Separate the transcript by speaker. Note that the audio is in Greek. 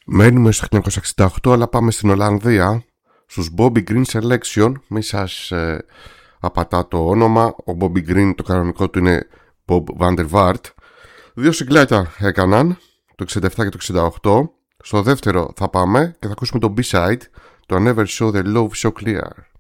Speaker 1: Μένουμε στο 1968, αλλά πάμε στην Ολλανδία, στους Bobby Green Selection. Μη σας απατά το όνομα. Ο Bobby Green, το κανονικό του είναι Bob Vander Wart. Δύο συγκλέτα έκαναν, το 67 και το 68. Στο δεύτερο θα πάμε και θα ακούσουμε το B-side, το I Never Saw the Love So Clear.